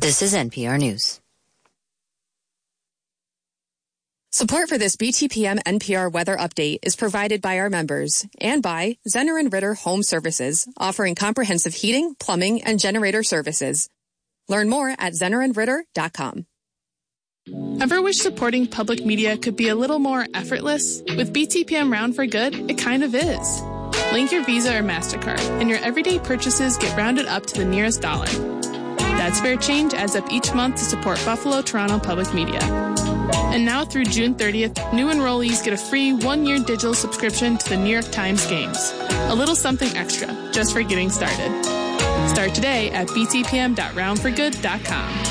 This is NPR News. Support for this BTPM NPR weather update is provided by our members and by Zenner & Ritter Home Services, offering comprehensive heating, plumbing, and generator services. Learn more at zennerandritter.com. Ever wish supporting public media could be a little more effortless? With BTPM Round for Good, it kind of is. Link your Visa or MasterCard, and your everyday purchases get rounded up to the nearest dollar. That spare change adds up each month to support Buffalo Toronto Public Media. And now through June 30th, new enrollees get a free 1-year digital subscription to the New York Times Games. A little something extra, just for getting started. Start today at btpm.roundforgood.com.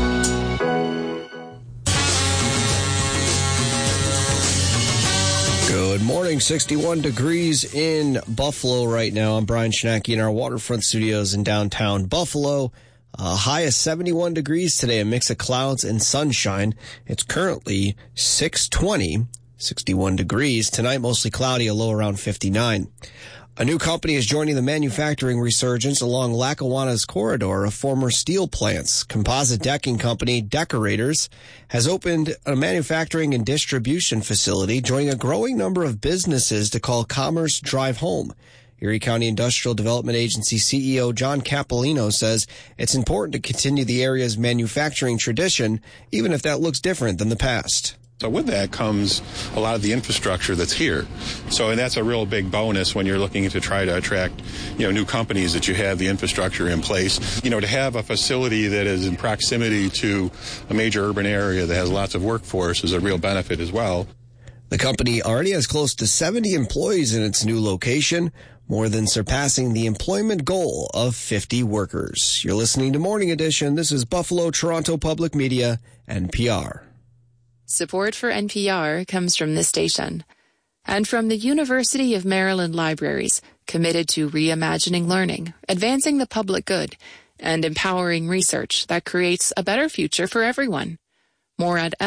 Good morning, 61 degrees in Buffalo right now. I'm Brian Schnacke in our waterfront studios in downtown Buffalo. High of 71 degrees today, a mix of clouds and sunshine. It's currently 6:20, 61 degrees. Tonight, mostly cloudy, a low around 59. A new company is joining the manufacturing resurgence along Lackawanna's corridor of former steel plants. Composite decking company Decorators has opened a manufacturing and distribution facility, joining a growing number of businesses to call Commerce Drive Home. Erie County Industrial Development Agency CEO John Capolino says it's important to continue the area's manufacturing tradition, even if that looks different than the past. So with that comes a lot of the infrastructure that's here. And that's a real big bonus when you're looking to try to attract, new companies, that you have the infrastructure in place. To have a facility that is in proximity to a major urban area that has lots of workforce is a real benefit as well. The company already has close to 70 employees in its new location, more than surpassing the employment goal of 50 workers. You're listening to Morning Edition. This is Buffalo Toronto Public Media, NPR. Support for NPR comes from this station and from the University of Maryland Libraries, committed to reimagining learning, advancing the public good, and empowering research that creates a better future for everyone. More at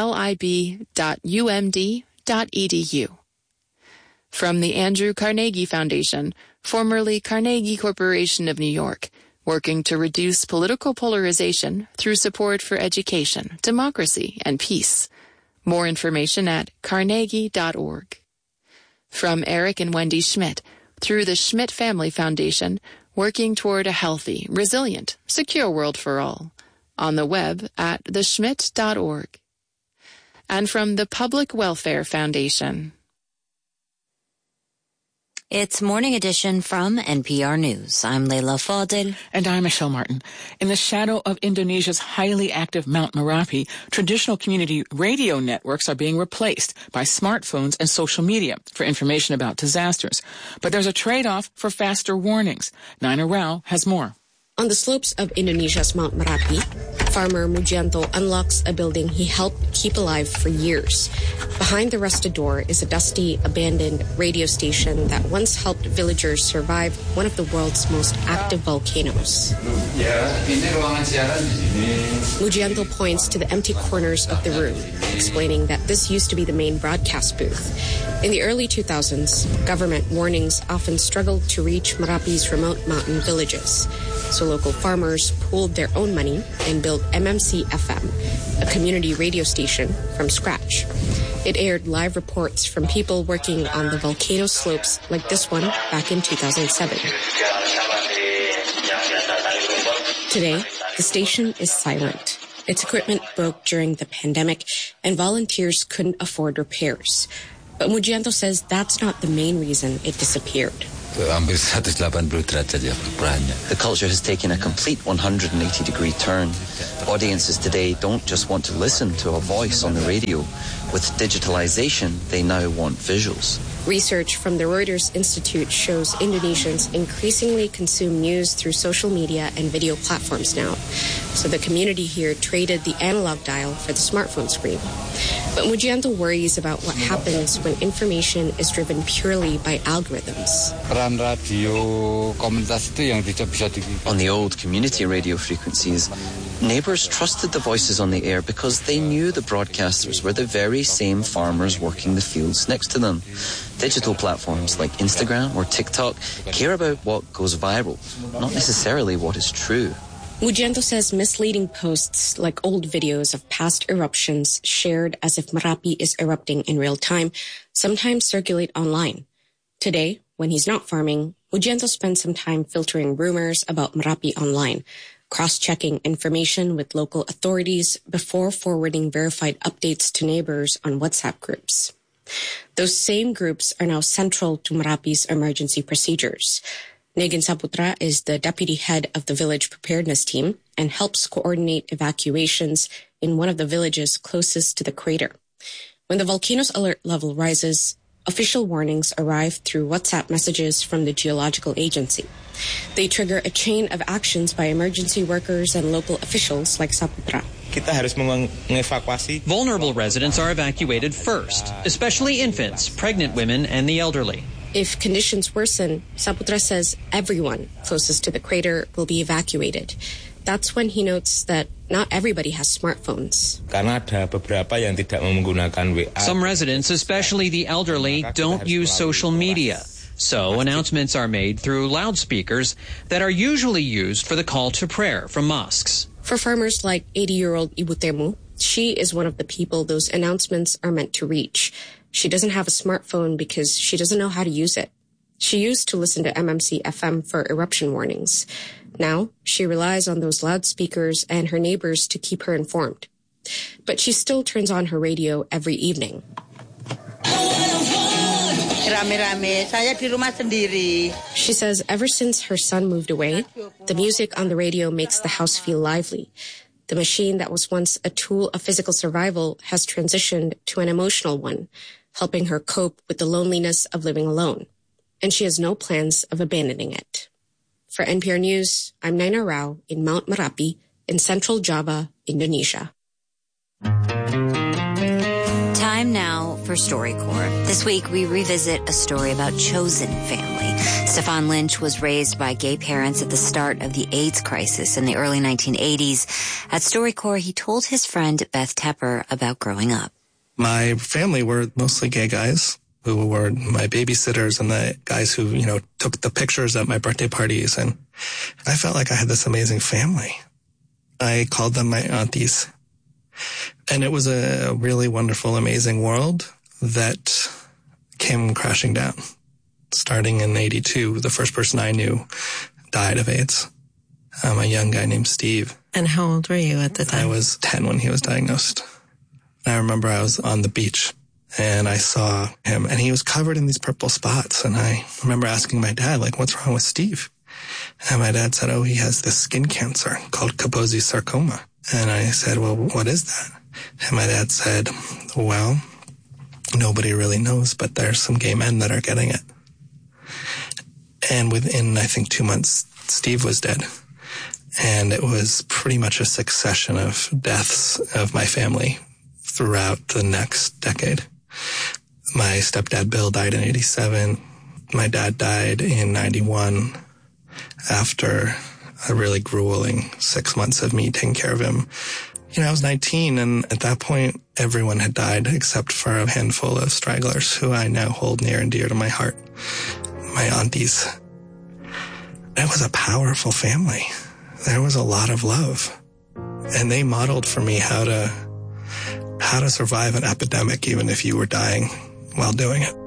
lib.umd.edu. From the Andrew Carnegie Foundation, formerly Carnegie Corporation of New York, working to reduce political polarization through support for education, democracy, and peace. More information at carnegie.org. From Eric and Wendy Schmidt, through the Schmidt Family Foundation, working toward a healthy, resilient, secure world for all. On the web at theschmidt.org. And from the Public Welfare Foundation. It's Morning Edition from NPR News. I'm Leila Fadel. And I'm Michelle Martin. In the shadow of Indonesia's highly active Mount Merapi, traditional community radio networks are being replaced by smartphones and social media for information about disasters. But there's a trade-off for faster warnings. Nina Rao has more. On the slopes of Indonesia's Mount Merapi, farmer Mujianto unlocks a building he helped keep alive for years. Behind the rusted door is a dusty, abandoned radio station that once helped villagers survive one of the world's most active volcanoes. Mujianto points to the empty corners of the room, explaining that this used to be the main broadcast booth. In the early 2000s, government warnings often struggled to reach Merapi's remote mountain villages. So local farmers pooled their own money and built MMC FM, a community radio station, from scratch. It aired live reports from people working on the volcano slopes like this one back in 2007. Today, the station is silent. Its equipment broke during the pandemic, and volunteers couldn't afford repairs. But Mujianto says that's not the main reason it disappeared. The culture has taken a complete 180-degree turn. Audiences today don't just want to listen to a voice on the radio. With digitalization, they now want visuals. Research from the Reuters Institute shows Indonesians increasingly consume news through social media and video platforms now. So the community here traded the analog dial for the smartphone screen. But Mujianto worries about what happens when information is driven purely by algorithms. On the old community radio frequencies, neighbors trusted the voices on the air because they knew the broadcasters were the very same farmers working the fields next to them. Digital platforms like Instagram or TikTok care about what goes viral, not necessarily what is true. Mugiento says misleading posts like old videos of past eruptions shared as if Marapi is erupting in real time sometimes circulate online. Today, when he's not farming, Mugiento spends some time filtering rumors about Marapi online, cross-checking information with local authorities before forwarding verified updates to neighbors on WhatsApp groups. Those same groups are now central to Marapi's emergency procedures. Negan Saputra is the deputy head of the village preparedness team and helps coordinate evacuations in one of the villages closest to the crater. When the volcano's alert level rises, official warnings arrive through WhatsApp messages from the Geological Agency. They trigger a chain of actions by emergency workers and local officials like Saputra. Vulnerable residents are evacuated first, especially infants, pregnant women, and the elderly. If conditions worsen, Saputra says everyone closest to the crater will be evacuated. That's when he notes that not everybody has smartphones. Some residents, especially the elderly, don't use social media. So announcements are made through loudspeakers that are usually used for the call to prayer from mosques. For farmers like 80-year-old Ibutemu, she is one of the people those announcements are meant to reach. She doesn't have a smartphone because she doesn't know how to use it. She used to listen to MMC FM for eruption warnings. Now, she relies on those loudspeakers and her neighbors to keep her informed. But she still turns on her radio every evening. She says ever since her son moved away, the music on the radio makes the house feel lively. The machine that was once a tool of physical survival has transitioned to an emotional one, helping her cope with the loneliness of living alone. And she has no plans of abandoning it. For NPR News, I'm Naina Rao in Mount Merapi in central Java, Indonesia. Time now for StoryCorps. This week, we revisit a story about chosen family. Stefan Lynch was raised by gay parents at the start of the AIDS crisis in the early 1980s. At StoryCorps, he told his friend Beth Tepper about growing up. My family were mostly gay guys who were my babysitters and the guys who, took the pictures at my birthday parties. And I felt like I had this amazing family. I called them my aunties. And it was a really wonderful, amazing world that came crashing down. Starting in 82, the first person I knew died of AIDS. A young guy named Steve. And how old were you at the time? I was 10 when he was diagnosed. I remember I was on the beach and I saw him and he was covered in these purple spots. And I remember asking my dad, what's wrong with Steve? And my dad said, he has this skin cancer called Kaposi sarcoma. And I said, well, what is that? And my dad said, well, nobody really knows, but there's some gay men that are getting it. And within, I think, 2 months, Steve was dead. And it was pretty much a succession of deaths of my family throughout the next decade. My stepdad, Bill, died in 87. My dad died in 91 after a really grueling 6 months of me taking care of him. I was 19, and at that point, everyone had died except for a handful of stragglers who I now hold near and dear to my heart, my aunties. It was a powerful family. There was a lot of love. And they modeled for me how to survive an epidemic, even if you were dying while doing it.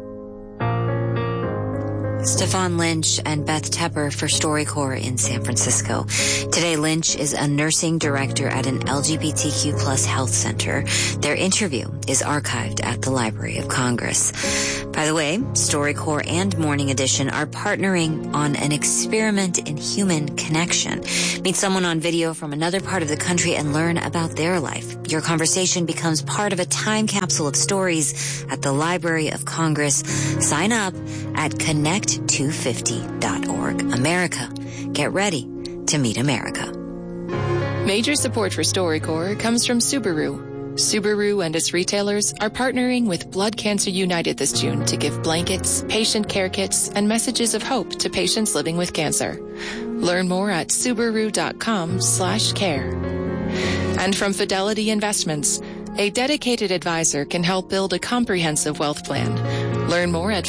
Stefan Lynch and Beth Tepper for StoryCorps in San Francisco. Today, Lynch is a nursing director at an LGBTQ plus health center. Their interview is archived at the Library of Congress. By the way, StoryCorps and Morning Edition are partnering on an experiment in human connection. Meet someone on video from another part of the country and learn about their life. Your conversation becomes part of a time capsule of stories at the Library of Congress. Sign up at connect250.org. America, get ready to meet America. Major support for StoryCorps comes from Subaru. Subaru and its retailers are partnering with Blood Cancer United this June to give blankets, patient care kits, and messages of hope to patients living with cancer. Learn more at Subaru.com/care. And from Fidelity Investments, a dedicated advisor can help build a comprehensive wealth plan. Learn more at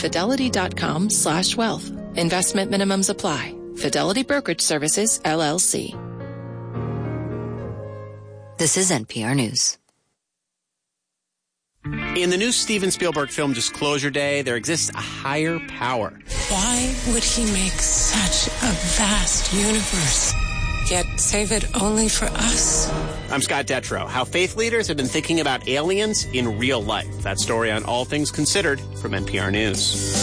Fidelity.com/wealth. Investment minimums apply. Fidelity Brokerage Services, LLC. This is NPR News. In the new Steven Spielberg film Disclosure Day, there exists a higher power. Why would he make such a vast universe, yet save it only for us? I'm Scott Detrow. How faith leaders have been thinking about aliens in real life. That story on All Things Considered from NPR News.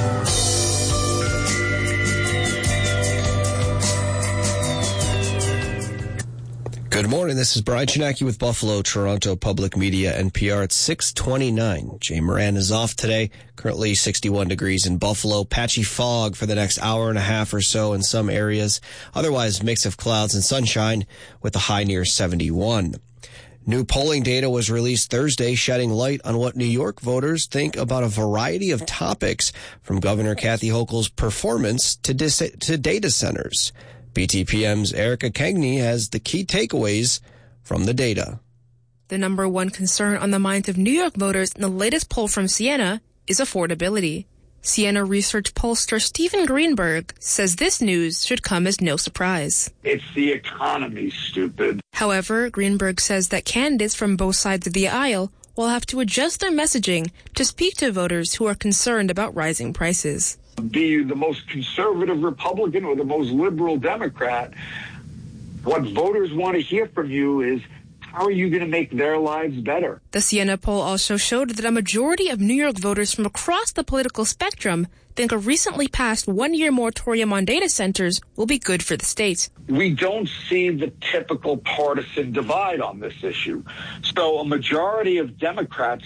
Good morning. This is Brian Chinaki with Buffalo, Toronto Public Media, NPR at 6:29. Jay Moran is off today. Currently 61 degrees in Buffalo. Patchy fog for the next hour and a half or so in some areas. Otherwise, mix of clouds and sunshine with a high near 71. New polling data was released Thursday, shedding light on what New York voters think about a variety of topics, from Governor Kathy Hochul's performance to data centers. BTPM's Erica Kegney has the key takeaways from the data. The number one concern on the minds of New York voters in the latest poll from Siena is affordability. Siena research pollster Stephen Greenberg says this news should come as no surprise. It's the economy, stupid. However, Greenberg says that candidates from both sides of the aisle will have to adjust their messaging to speak to voters who are concerned about rising prices. Be you the most conservative Republican or the most liberal Democrat, what voters want to hear from you is, how are you going to make their lives better? The Siena poll also showed that a majority of New York voters from across the political spectrum think a recently passed one-year moratorium on data centers will be good for the state. We don't see the typical partisan divide on this issue. So a majority of Democrats,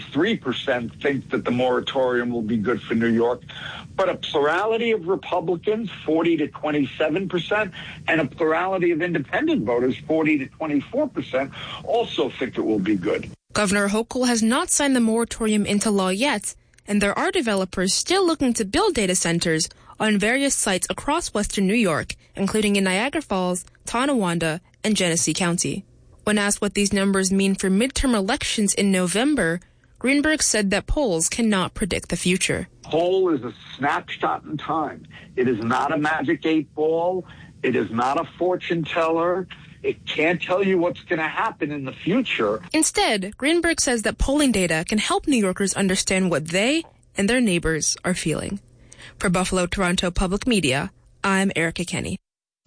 53%, think that the moratorium will be good for New York, but a plurality of Republicans, 40 to 27%, and a plurality of independent voters, 40 to 24%, also think it will be good. Governor Hochul has not signed the moratorium into law yet, and there are developers still looking to build data centers on various sites across western New York, including in Niagara Falls, Tonawanda, and Genesee County. When asked what these numbers mean for midterm elections in November, Greenberg said that polls cannot predict the future. Poll is a snapshot in time. It is not a magic 8 ball. It is not a fortune teller. It can't tell you what's going to happen in the future. Instead, Greenberg says that polling data can help New Yorkers understand what they and their neighbors are feeling. For Buffalo, Toronto Public Media, I'm Erica Kenny.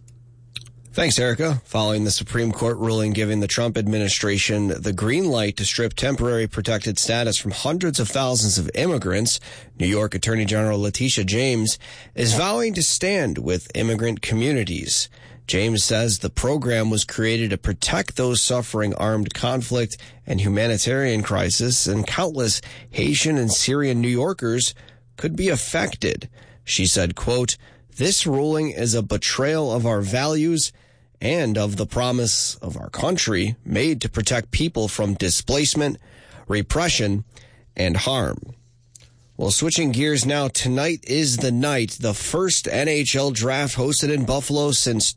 Thanks, Erica. Following the Supreme Court ruling giving the Trump administration the green light to strip temporary protected status from hundreds of thousands of immigrants, New York Attorney General Letitia James is vowing to stand with immigrant communities. James says the program was created to protect those suffering armed conflict and humanitarian crisis, and countless Haitian and Syrian New Yorkers could be affected. She said, quote, "This ruling is a betrayal of our values and of the promise of our country made to protect people from displacement, repression, and harm." Well, switching gears now, tonight is the night, the first NHL draft hosted in Buffalo since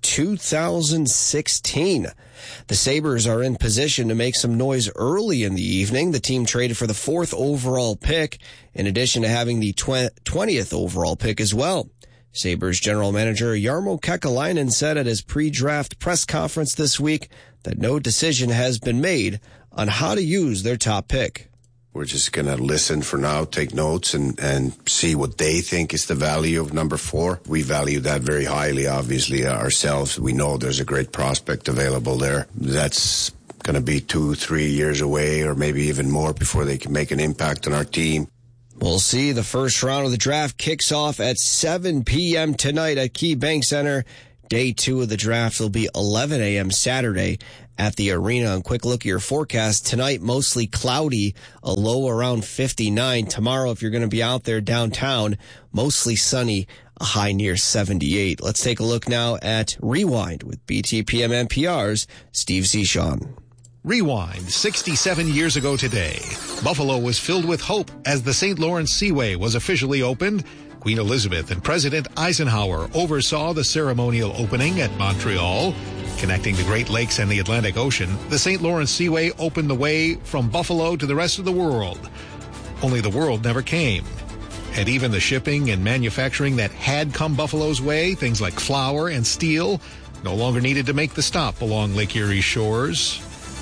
2016. The Sabres are in position to make some noise early in the evening. The team traded for the 4th overall pick, in addition to having the 20th overall pick as well. Sabres general manager Jarmo Kekalainen said at his pre-draft press conference this week that no decision has been made on how to use their top pick. We're just going to listen for now, take notes, and see what they think is the value of number 4. We value that very highly, obviously, ourselves. We know there's a great prospect available there. That's going to be 2-3 years away, or maybe even more, before they can make an impact on our team. We'll see. The first round of the draft kicks off at 7 p.m. tonight at KeyBank Center. Day 2 of the draft will be 11 a.m. Saturday at the arena. And quick look at your forecast. Tonight, mostly cloudy, a low around 59. Tomorrow, if you're going to be out there downtown, mostly sunny, a high near 78. Let's take a look now at Rewind with BTPM NPR's Steve Zeshon. Rewind 67 years ago today. Buffalo was filled with hope as the St. Lawrence Seaway was officially opened. Queen Elizabeth and President Eisenhower oversaw the ceremonial opening at Montreal. Connecting the Great Lakes and the Atlantic Ocean, the St. Lawrence Seaway opened the way from Buffalo to the rest of the world. Only the world never came. And even the shipping and manufacturing that had come Buffalo's way, things like flour and steel, no longer needed to make the stop along Lake Erie's shores.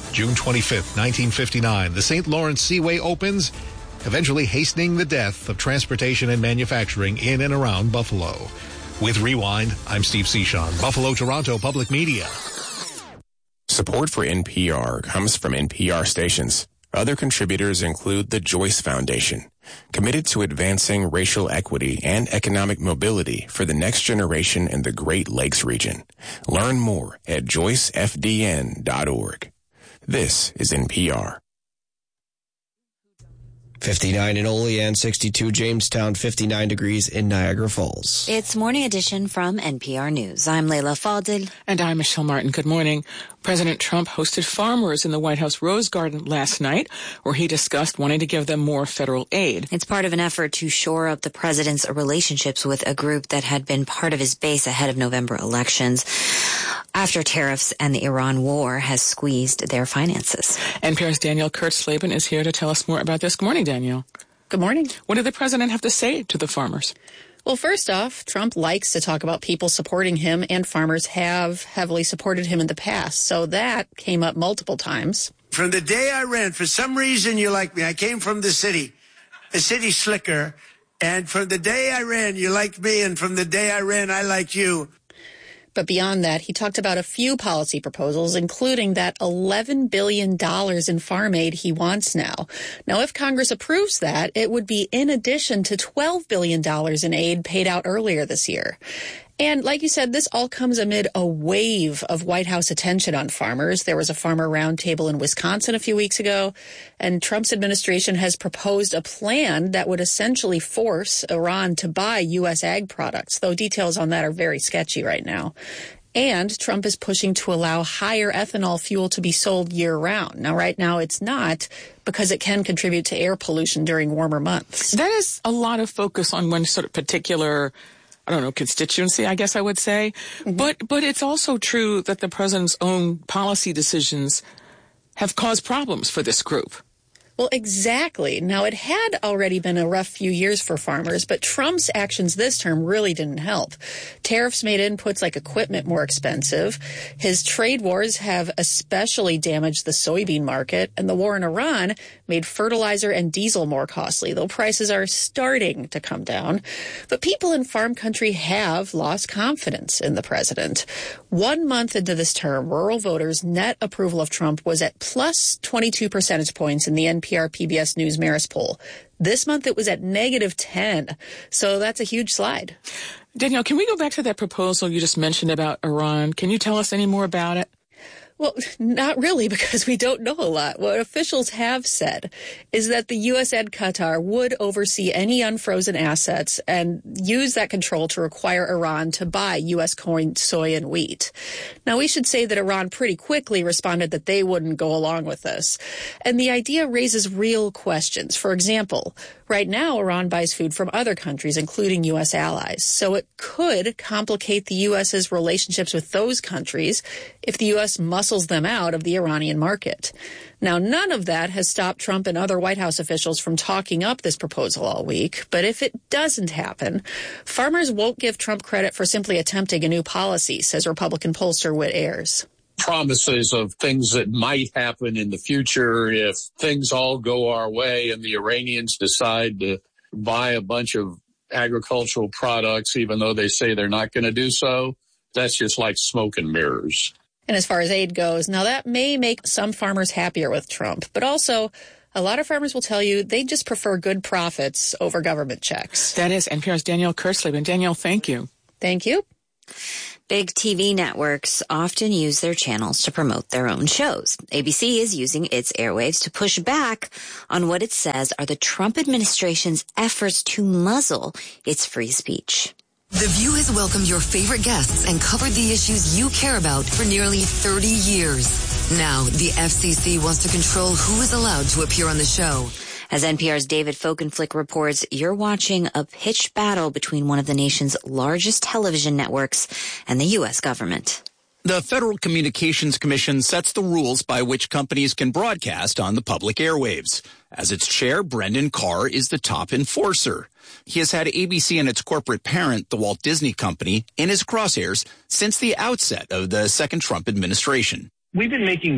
June 25th, 1959, the St. Lawrence Seaway opens, eventually hastening the death of transportation and manufacturing in and around Buffalo. With Rewind, I'm Steve Cichon, Buffalo, Toronto Public Media. Support for NPR comes from NPR stations. Other contributors include the Joyce Foundation, committed to advancing racial equity and economic mobility for the next generation in the Great Lakes region. Learn more at joycefdn.org. This is NPR. 59 in Olean, 62 Jamestown, 59 degrees in Niagara Falls. It's Morning Edition from NPR News. I'm Leila Fadel. And I'm Michelle Martin. Good morning. President Trump hosted farmers in the White House Rose Garden last night, where he discussed wanting to give them more federal aid. It's part of an effort to shore up the president's relationships with a group that had been part of his base ahead of November elections, after tariffs and the Iran war has squeezed their finances. NPR's Danielle Kurtzleben is here to tell us more about this. Good morning, Danielle. Good morning. What did the president have to say to the farmers? Well, first off, Trump likes to talk about people supporting him, and farmers have heavily supported him in the past. So that came up multiple times. From the day I ran, for some reason you like me. I came from the city slicker. And from the day I ran, you liked me. And from the day I ran, I liked you. But beyond that, he talked about a few policy proposals, including that $11 billion in farm aid he wants now. Now, if Congress approves that, it would be in addition to $12 billion in aid paid out earlier this year. And like you said, this all comes amid a wave of White House attention on farmers. There was a farmer roundtable in Wisconsin a few weeks ago, and Trump's administration has proposed a plan that would essentially force Iran to buy U.S. ag products, though details on that are very sketchy right now. And Trump is pushing to allow higher ethanol fuel to be sold year-round. Now, right now, it's not, because it can contribute to air pollution during warmer months. That is a lot of focus on one sort of particular, constituency, I guess I would say. Mm-hmm. But it's also true that the president's own policy decisions have caused problems for this group. Well, exactly. Now, it had already been a rough few years for farmers, but Trump's actions this term really didn't help. Tariffs made inputs like equipment more expensive. His trade wars have especially damaged the soybean market, and the war in Iran made fertilizer and diesel more costly, though prices are starting to come down. But people in farm country have lost confidence in the president. 1 month into this term, rural voters' net approval of Trump was at plus 22 percentage points in the NPR PBS News Marist poll. This month it was at negative 10. So that's a huge slide. Danielle, can we go back to that proposal you just mentioned about Iran? Can you tell us any more about it? Well, not really, because we don't know a lot. What officials have said is that the U.S. and Qatar would oversee any unfrozen assets and use that control to require Iran to buy U.S. corn, soy, and wheat. Now, we should say that Iran pretty quickly responded that they wouldn't go along with this. And the idea raises real questions. For example, right now, Iran buys food from other countries, including U.S. allies. So it could complicate the U.S.'s relationships with those countries if the U.S. muscles them out of the Iranian market. Now, none of that has stopped Trump and other White House officials from talking up this proposal all week. But if it doesn't happen, farmers won't give Trump credit for simply attempting a new policy, says Republican pollster Whit Ayers. Promises of things that might happen in the future if things all go our way and the Iranians decide to buy a bunch of agricultural products, even though they say they're not going to do so. That's just like smoke and mirrors. And as far as aid goes, now that may make some farmers happier with Trump, but also a lot of farmers will tell you they just prefer good profits over government checks. That is NPR's Danielle Kurtzleben. Danielle, thank you. Thank you. Big TV networks often use their channels to promote their own shows. ABC is using its airwaves to push back on what it says are the Trump administration's efforts to muzzle its free speech. The View has welcomed your favorite guests and covered the issues you care about for nearly 30 years. Now, the FCC wants to control who is allowed to appear on the show. As NPR's David Folkenflik reports, you're watching a pitched battle between one of the nation's largest television networks and the U.S. government. The Federal Communications Commission sets the rules by which companies can broadcast on the public airwaves. As its chair, Brendan Carr is the top enforcer. He has had ABC and its corporate parent, the Walt Disney Company, in his crosshairs since the outset of the second Trump administration. We've been making very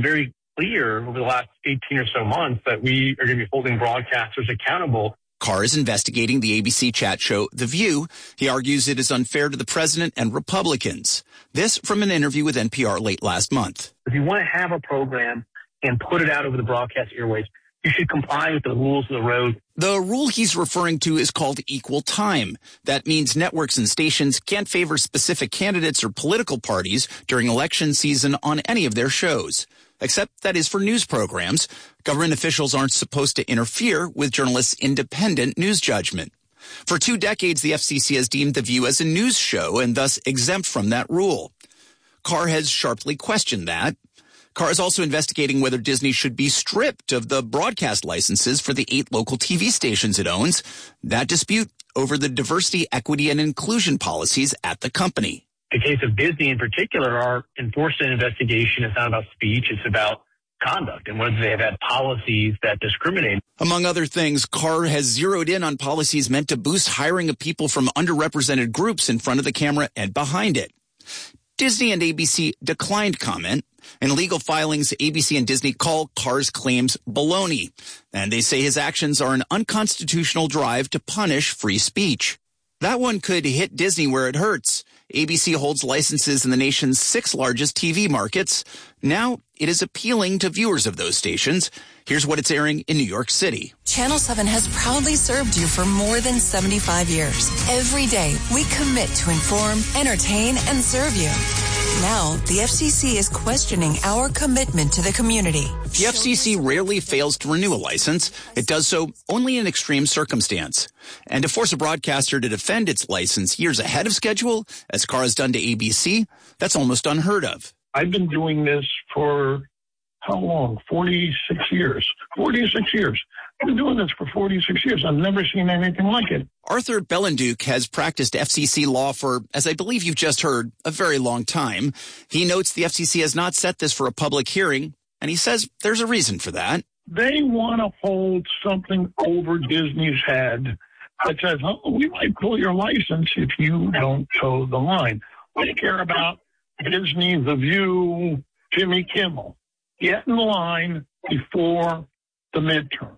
clear over the last 18 or so months that we are going to be holding broadcasters accountable. Carr is investigating the ABC chat show The View. He argues it is unfair to the president and Republicans. This from an interview with NPR late last month. If you want to have a program and put it out over the broadcast airwaves, you should comply with the rules of the road. The rule he's referring to is called equal time. That means networks and stations can't favor specific candidates or political parties during election season on any of their shows. Except that is for news programs. Government officials aren't supposed to interfere with journalists' independent news judgment. For 2 decades, the FCC has deemed The View as a news show and thus exempt from that rule. Carr has sharply questioned that. Carr is also investigating whether Disney should be stripped of the broadcast licenses for the 8 local TV stations it owns. That dispute over the diversity, equity, and inclusion policies at the company. The case of Disney in particular, our enforcement investigation is not about speech, it's about conduct and whether they have had policies that discriminate. Among other things, Carr has zeroed in on policies meant to boost hiring of people from underrepresented groups in front of the camera and behind it. Disney and ABC declined comment. In legal filings, ABC and Disney call Carr's claims baloney, and they say his actions are an unconstitutional drive to punish free speech. That one could hit Disney where it hurts. ABC holds licenses in the nation's 6 largest TV markets. Now it is appealing to viewers of those stations. Here's what it's airing in New York City. Channel 7 has proudly served you for more than 75 years. Every day, we commit to inform, entertain, and serve you. Now, the FCC is questioning our commitment to the community. The FCC rarely fails to renew a license. It does so only in extreme circumstance. And to force a broadcaster to defend its license years ahead of schedule, as Carr has done to ABC, that's almost unheard of. I've been doing this for how long? 46 years. 46 years. I've been doing this for 46 years. I've never seen anything like it. Arthur Bellenduke has practiced FCC law for, as I believe you've just heard, a very long time. He notes the FCC has not set this for a public hearing, and he says there's a reason for that. They want to hold something over Disney's head that says, oh, we might pull your license if you don't toe the line. We care about Disney, The View, Jimmy Kimmel. Get in line before the midterms,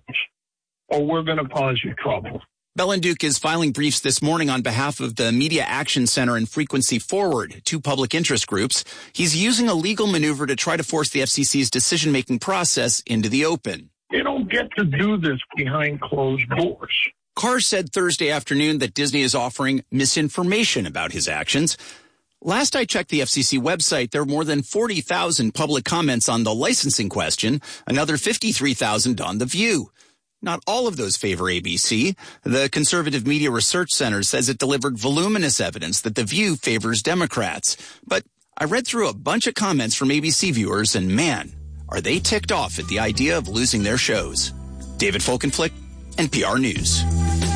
or we're going to cause you trouble. Bellenduke is filing briefs this morning on behalf of the Media Action Center and Frequency Forward, 2 public interest groups. He's using a legal maneuver to try to force the FCC's decision-making process into the open. They don't get to do this behind closed doors. Carr said Thursday afternoon that Disney is offering misinformation about his actions. Last I checked the FCC website, there are more than 40,000 public comments on the licensing question, another 53,000 on The View. Not all of those favor ABC. The Conservative Media Research Center says it delivered voluminous evidence that The View favors Democrats. But I read through a bunch of comments from ABC viewers, and man, are they ticked off at the idea of losing their shows. David Folkenflik, NPR News.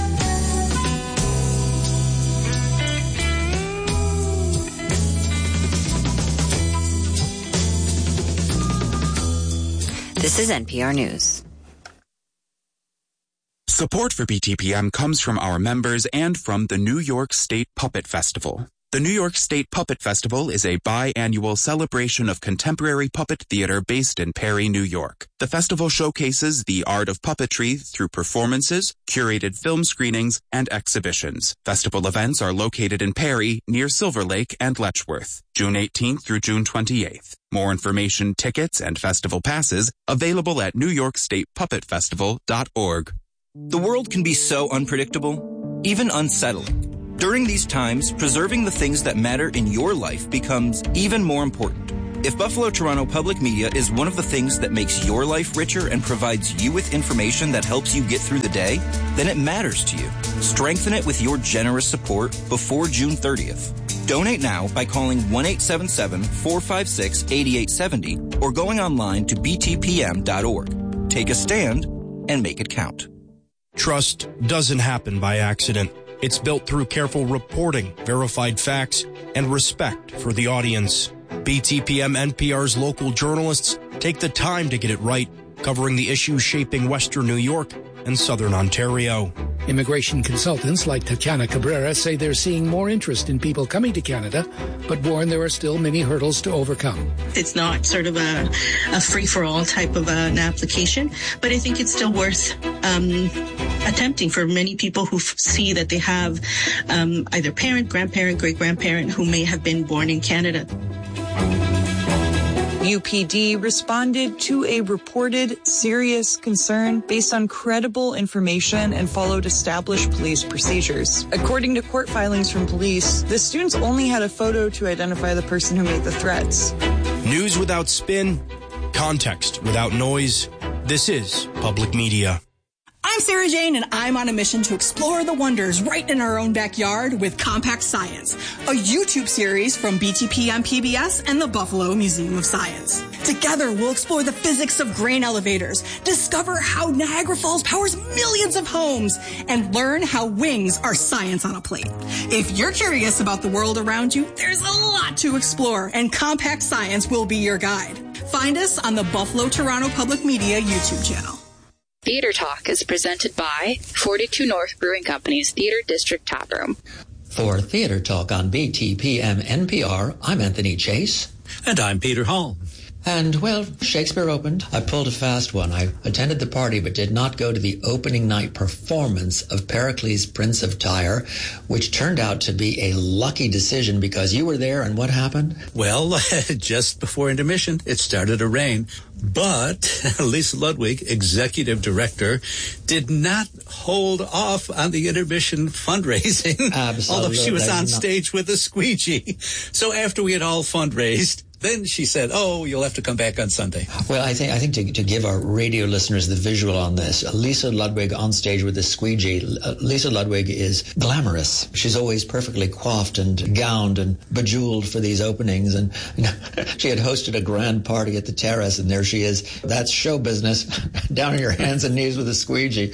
This is NPR News. Support for BTPM comes from our members and from the New York State Puppet Festival. The New York State Puppet Festival is a biannual celebration of contemporary puppet theater based in Perry, New York. The festival showcases the art of puppetry through performances, curated film screenings, and exhibitions. Festival events are located in Perry, near Silver Lake and Letchworth, June 18th through June 28th. More information, tickets, and festival passes available at NewYorkStatePuppetFestival.org. The world can be so unpredictable, even unsettling. During these times, preserving the things that matter in your life becomes even more important. If Buffalo Toronto Public Media is one of the things that makes your life richer and provides you with information that helps you get through the day, then it matters to you. Strengthen it with your generous support before June 30th. Donate now by calling 1-877-456-8870 or going online to btpm.org. Take a stand and make it count. Trust doesn't happen by accident. It's built through careful reporting, verified facts, and respect for the audience. BTPM NPR's local journalists take the time to get it right, covering the issues shaping Western New York and Southern Ontario. Immigration consultants like Tatiana Cabrera say they're seeing more interest in people coming to Canada, but warn there are still many hurdles to overcome. It's not sort of a free-for-all type of an application, but I think it's still worth attempting for many people who see that they have either parent, grandparent, great-grandparent who may have been born in Canada. UPD responded to a reported serious concern based on credible information and followed established police procedures. According to court filings from police, the students only had a photo to identify the person who made the threats. News without spin, context without noise. This is Public Media. I'm Sarah Jane, and I'm on a mission to explore the wonders right in our own backyard with Compact Science, a YouTube series from BTP on PBS and the Buffalo Museum of Science. Together, we'll explore the physics of grain elevators, discover how Niagara Falls powers millions of homes, and learn how wings are science on a plate. If you're curious about the world around you, there's a lot to explore, and Compact Science will be your guide. Find us on the Buffalo Toronto Public Media YouTube channel. Theater Talk is presented by 42 North Brewing Company's Theater District Tap Room. For Theater Talk on BTPM NPR, I'm Anthony Chase. And I'm Peter Hall. And, well, Shakespeare opened. I pulled a fast one. I attended the party but did not go to the opening night performance of Pericles, Prince of Tyre, which turned out to be a lucky decision because you were there, and what happened? Well, just before intermission, it started to rain. But Lisa Ludwig, executive director, did not hold off on the intermission fundraising. Absolutely. Although she was on stage with a squeegee. So after we had all fundraised, then she said, "Oh, you'll have to come back on Sunday." Well, I think to give our radio listeners the visual on this, Lisa Ludwig on stage with the squeegee. Lisa Ludwig is glamorous. She's always perfectly coiffed and gowned and bejeweled for these openings. And she had hosted a grand party at the Terrace, and there she is. That's show business. Down on your hands and knees with a squeegee,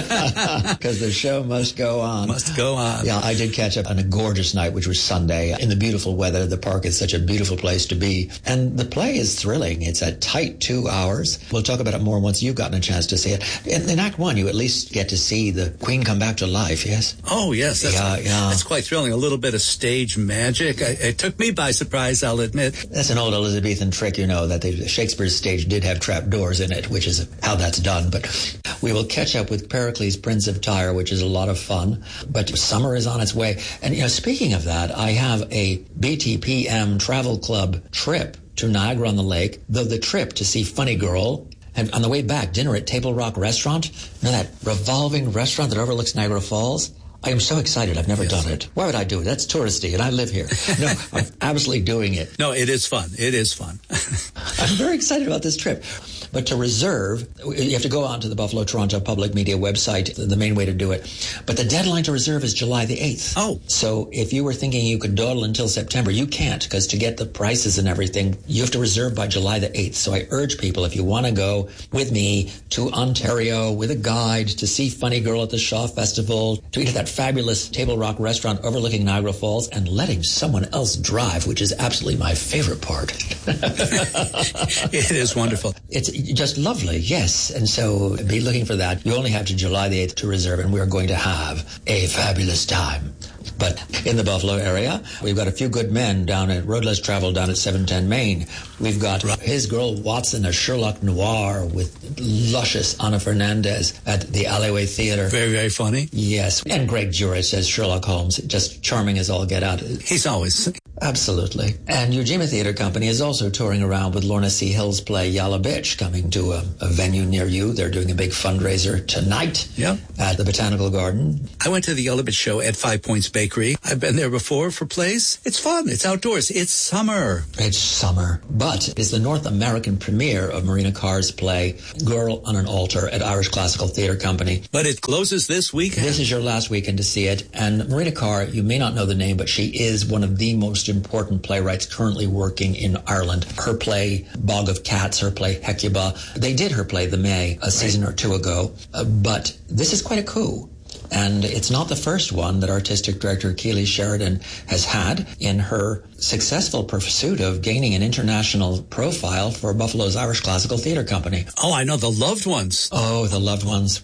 because the show must go on. Must go on. Yeah, I did catch up on a gorgeous night, which was Sunday, in the beautiful weather. The park is such a beautiful place to be. And the play is thrilling. It's a tight 2 hours. We'll talk about it more once you've gotten a chance to see it. In Act 1, you at least get to see the Queen come back to life, yes? Oh, yes. That's quite thrilling. A little bit of stage magic. It took me by surprise, I'll admit. That's an old Elizabethan trick, that Shakespeare's stage did have trap doors in it, which is how that's done. But we will catch up with Pericles, Prince of Tyre, which is a lot of fun. But summer is on its way. And, speaking of that, I have a BTPM Travel Club trip to Niagara-on-the-Lake, though the trip to see Funny Girl, and on the way back, dinner at Table Rock Restaurant, that revolving restaurant that overlooks Niagara Falls. I am so excited. I've never done it. Why would I do it? That's touristy, and I live here. No, I'm absolutely doing it. No, it is fun. It is fun. I'm very excited about this trip. But to reserve, you have to go onto the Buffalo Toronto Public Media website, the main way to do it. But the deadline to reserve is July the 8th. Oh. So if you were thinking you could dawdle until September, you can't, because to get the prices and everything, you have to reserve by July the 8th. So I urge people, if you want to go with me to Ontario with a guide, to see Funny Girl at the Shaw Festival, to eat at that fabulous Table Rock restaurant overlooking Niagara Falls, and letting someone else drive, which is absolutely my favorite part. It is wonderful. It's just lovely, yes. And so be looking for that. You only have to July the 8th to reserve, and we're going to have a fabulous time. But in the Buffalo area, we've got a few good men down at Road Less Traveled down at 710 Main. We've got His Girl Watson, a Sherlock Noir with luscious Ana Fernandez at the Alleyway Theater. Very, very funny. Yes. And Greg Jurich as Sherlock Holmes, just charming as all get out. He's always. Absolutely. And Ujima Theater Company is also touring around with Lorna C. Hill's play Yalla Bitch, coming to a venue near you. They're doing a big fundraiser tonight at the Botanical Garden. I went to the Yalla Bitch show at 5 Points Bakery. I've been there before for plays. It's fun. It's outdoors. It's summer. It's summer. But it's the North American premiere of Marina Carr's play Girl on an Altar at Irish Classical Theater Company. But it closes this weekend. This is your last weekend to see it. And Marina Carr, you may not know the name, but she is one of the most important playwrights currently working in Ireland. Her play Bog of Cats, her play Hecuba. They did her play The May a season or two ago. But this is quite a coup. And it's not the first one that artistic director Keely Sheridan has had in her successful pursuit of gaining an international profile for Buffalo's Irish Classical Theater Company. Oh, I know, The Loved Ones. Oh, The Loved Ones.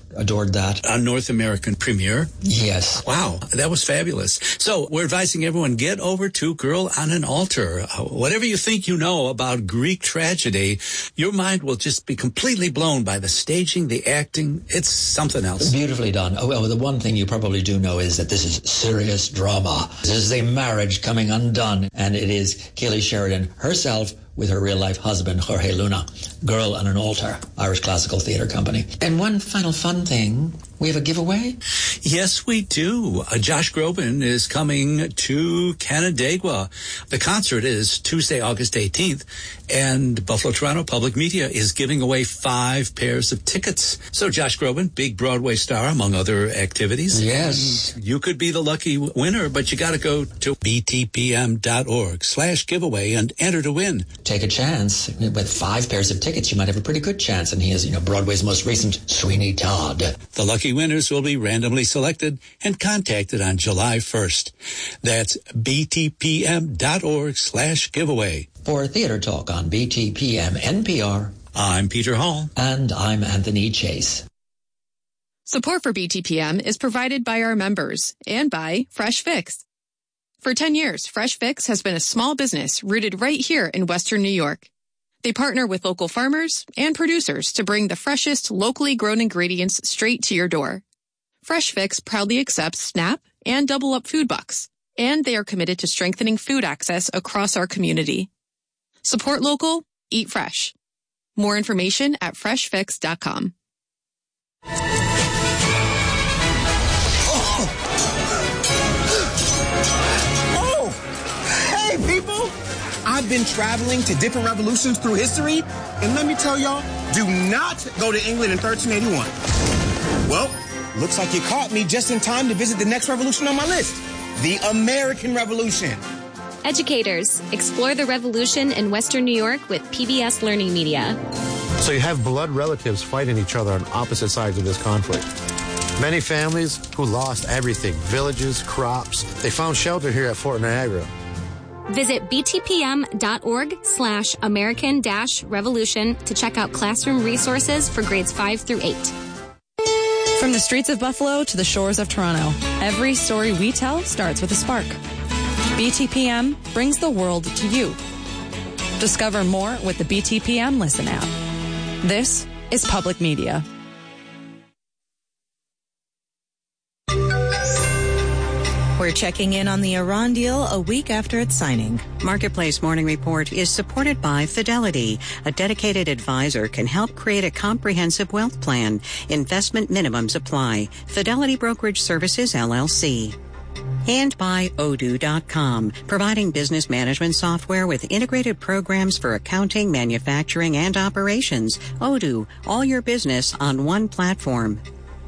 adored that. A North American premiere? Yes. Wow, that was fabulous. So we're advising everyone, get over to Girl on an Altar. Whatever you think you know about Greek tragedy, your mind will just be completely blown by the staging, the acting. It's something else. Beautifully done. Oh, well, the one thing you probably do know is that this is serious drama. This is a marriage coming undone, and it is Keely Sheridan herself with her real-life husband, Jorge Luna. Girl on an Altar, Irish Classical Theatre Company. And one final fun thing, we have a giveaway? Yes, we do. Josh Groban is coming to Canandaigua. The concert is Tuesday, August 18th, and Buffalo Toronto Public Media is giving away 5 pairs of tickets. So Josh Groban, big Broadway star, among other activities. Yes. And you could be the lucky winner, but you got to go to btpm.org/giveaway and enter to win. Take a chance. With 5 pairs of tickets, you might have a pretty good chance. And he is, Broadway's most recent Sweeney Todd. The lucky winners will be randomly selected and contacted on July 1st. That's btpm.org/giveaway. For Theater Talk on BTPM NPR, I'm Peter Hall. And I'm Anthony Chase. Support for BTPM is provided by our members and by Fresh Fix. For 10 years, Fresh Fix has been a small business rooted right here in Western New York. They partner with local farmers and producers to bring the freshest, locally grown ingredients straight to your door. Fresh Fix proudly accepts SNAP and Double Up food bucks, and they are committed to strengthening food access across our community. Support local, eat fresh. More information at freshfix.com. Hey, people! I've been traveling to different revolutions through history, and let me tell y'all, do not go to England in 1381. Well, looks like you caught me just in time to visit the next revolution on my list, the American Revolution. Educators, explore the revolution in Western New York with PBS Learning Media. So you have blood relatives fighting each other on opposite sides of this conflict. Many families who lost everything, villages, crops, they found shelter here at Fort Niagara. Visit btpm.org/American-Revolution to check out classroom resources for grades 5 through 8. From the streets of Buffalo to the shores of Toronto, every story we tell starts with a spark. BTPM brings the world to you. Discover more with the BTPM Listen app. This is Public Media. We're checking in on the Iran deal a week after its signing. Marketplace Morning Report is supported by Fidelity. A dedicated advisor can help create a comprehensive wealth plan. Investment minimums apply. Fidelity Brokerage Services, LLC. And by Odoo.com, providing business management software with integrated programs for accounting, manufacturing, and operations. Odoo, all your business on one platform.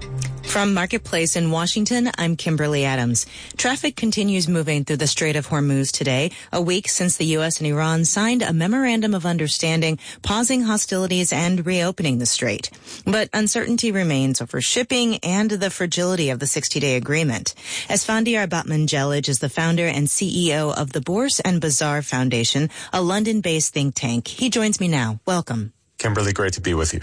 From Marketplace in Washington, I'm Kimberly Adams. Traffic continues moving through the Strait of Hormuz today, a week since the U.S. and Iran signed a memorandum of understanding, pausing hostilities and reopening the strait. But uncertainty remains over shipping and the fragility of the 60-day agreement. Esfandiar Batmangelij is the founder and CEO of the Bourse and Bazaar Foundation, a London-based think tank. He joins me now. Welcome. Kimberly, great to be with you.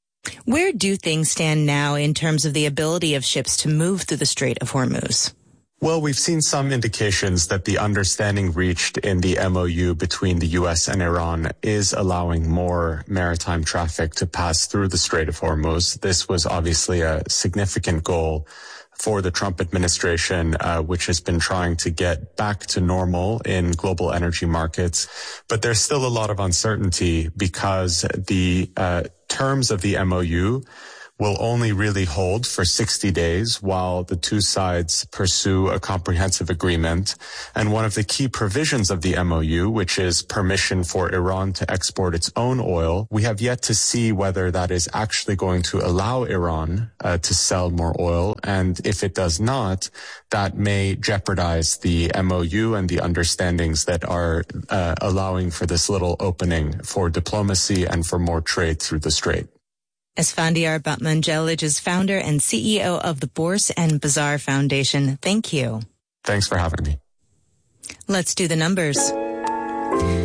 Where do things stand now in terms of the ability of ships to move through the Strait of Hormuz? Well, we've seen some indications that the understanding reached in the MOU between the U.S. and Iran is allowing more maritime traffic to pass through the Strait of Hormuz. This was obviously a significant goal for the Trump administration, which has been trying to get back to normal in global energy markets. But there's still a lot of uncertainty because the terms of the MOU will only really hold for 60 days while the two sides pursue a comprehensive agreement. And one of the key provisions of the MOU, which is permission for Iran to export its own oil, we have yet to see whether that is actually going to allow Iran to sell more oil. And if it does not, that may jeopardize the MOU and the understandings that are allowing for this little opening for diplomacy and for more trade through the strait. Esfandiar Batmangelij is founder and CEO of the Bourse and Bazaar Foundation. Thank you. Thanks for having me. Let's do the numbers. Oil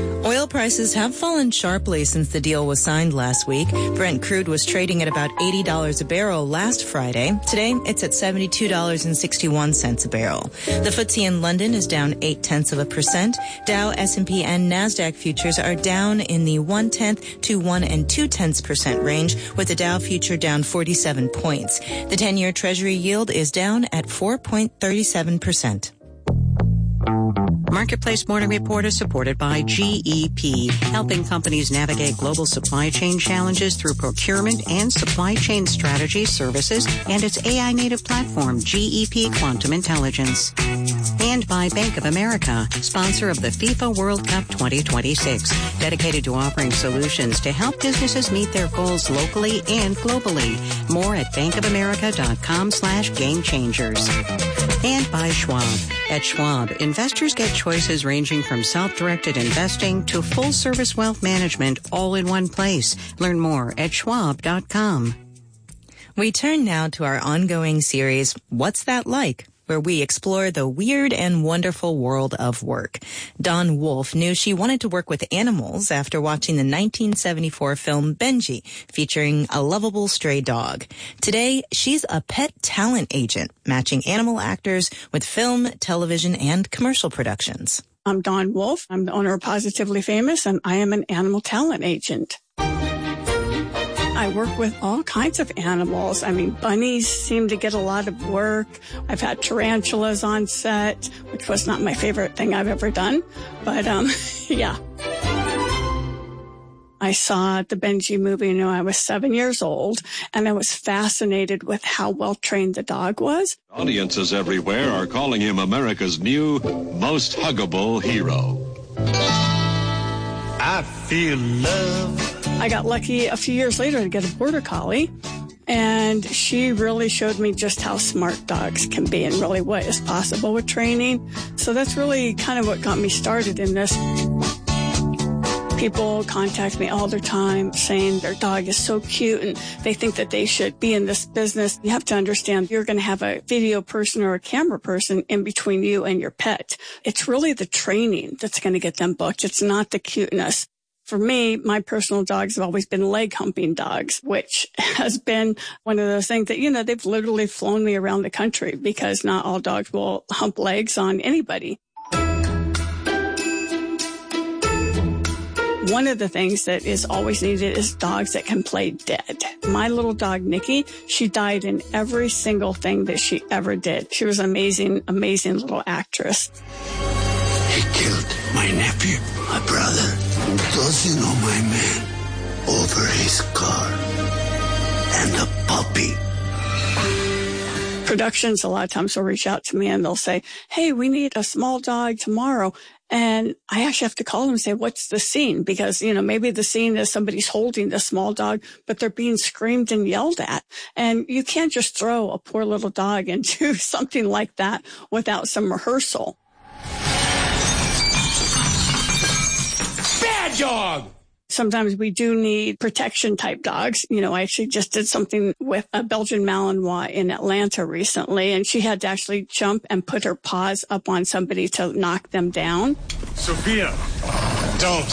Oil prices have fallen sharply since the deal was signed last week. Brent crude was trading at about $80 a barrel last Friday. Today, it's at $72.61 a barrel. The FTSE in London is down 0.8%. Dow, S&P, and NASDAQ futures are down in the 0.1 to 1 2/10% range, with the Dow future down 47 points. The 10-year Treasury yield is down at 4.37%. Marketplace Morning Report is supported by GEP, helping companies navigate global supply chain challenges through procurement and supply chain strategy services and its AI-native platform, GEP Quantum Intelligence. And by Bank of America, sponsor of the FIFA World Cup 2026, dedicated to offering solutions to help businesses meet their goals locally and globally. More at bankofamerica.com/gamechangers. And by Schwab. At Schwab, investors get choices ranging from self-directed investing to full-service wealth management all in one place. Learn more at schwab.com. We turn now to our ongoing series, What's That Like?, where we explore the weird and wonderful world of work. Dawn Wolfe knew she wanted to work with animals after watching the 1974 film Benji, featuring a lovable stray dog. Today, she's a pet talent agent, matching animal actors with film, television, and commercial productions. I'm Dawn Wolfe. I'm the owner of Positively Famous, and I am an animal talent agent. I work with all kinds of animals. I mean, bunnies seem to get a lot of work. I've had tarantulas on set, which was not my favorite thing I've ever done. But, yeah. I saw the Benji movie when I was 7 years old, and I was fascinated with how well-trained the dog was. Audiences everywhere are calling him America's new, most huggable hero. I feel love. I got lucky a few years later to get a border collie, and she really showed me just how smart dogs can be and really what is possible with training. So that's really kind of what got me started in this. People contact me all the time saying their dog is so cute and they think that they should be in this business. You have to understand you're going to have a video person or a camera person in between you and your pet. It's really the training that's going to get them booked. It's not the cuteness. For me, my personal dogs have always been leg humping dogs, which has been one of those things that, you know, they've literally flown me around the country because not all dogs will hump legs on anybody. One of the things that is always needed is dogs that can play dead. My little dog, Nikki, she died in every single thing that she ever did. She was an amazing, amazing little actress. He killed my nephew, my brother. Does you know my man? Over his car. And a puppy. Productions a lot of times will reach out to me and they'll say, hey, we need a small dog tomorrow. And I actually have to call them and say, what's the scene? Because, you know, maybe the scene is somebody's holding the small dog, but they're being screamed and yelled at. And you can't just throw a poor little dog into something like that without some rehearsal. Bad dog! Sometimes we do need protection type dogs. You know, I actually just did something with a Belgian Malinois in Atlanta recently, and she had to actually jump and put her paws up on somebody to knock them down. Sophia, don't.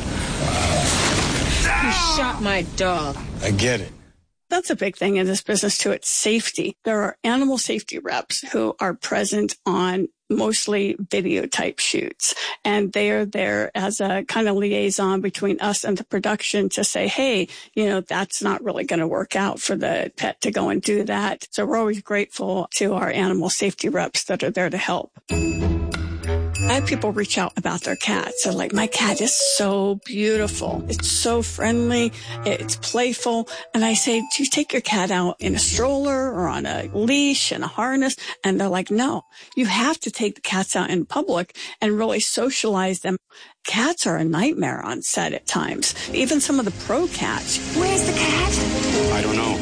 You shot my dog. I get it. That's a big thing in this business, too. It's safety. There are animal safety reps who are present on mostly video type shoots. And they are there as a kind of liaison between us and the production to say, hey, you know, that's not really going to work out for the pet to go and do that. So we're always grateful to our animal safety reps that are there to help. I have people reach out about their cats. They're like, my cat is so beautiful. It's so friendly. It's playful. And I say, do you take your cat out in a stroller or on a leash and a harness? And they're like, no, you have to take the cats out in public and really socialize them. Cats are a nightmare on set at times. Even some of the pro cats. Where's the cat? I don't know.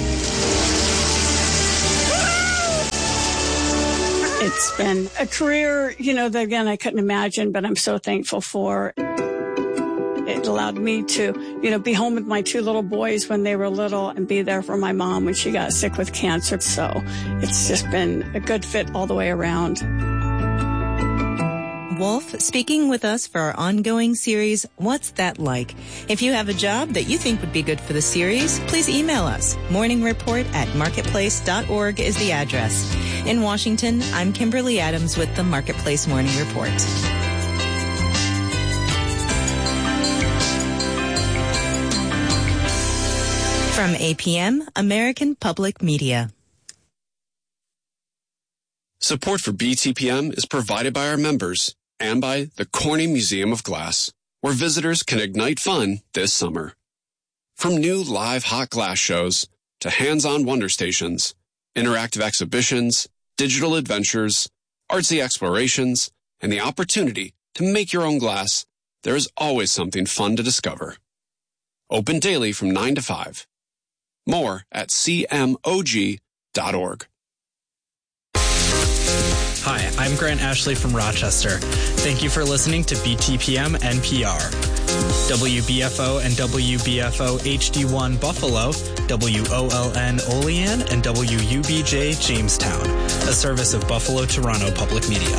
It's been a career, you know, that again, I couldn't imagine, but I'm so thankful for. It allowed me to, you know, be home with my two little boys when they were little and be there for my mom when she got sick with cancer. So it's just been a good fit all the way around. Wolf, speaking with us for our ongoing series, What's That Like? If you have a job that you think would be good for the series, please email us. morningreport@marketplace.org is the address. In Washington, I'm Kimberly Adams with the Marketplace Morning Report. From APM, American Public Media. Support for BTPM is provided by our members and by the Corning Museum of Glass, where visitors can ignite fun this summer. From new live hot glass shows to hands-on wonder stations, interactive exhibitions, digital adventures, artsy explorations, and the opportunity to make your own glass, there is always something fun to discover. Open daily from 9 to 5. More at cmog.org. Hi, I'm Grant Ashley from Rochester. Thank you for listening to BTPM NPR. WBFO and WBFO HD1 Buffalo, WOLN Olean, and WUBJ Jamestown, a service of Buffalo Toronto Public Media.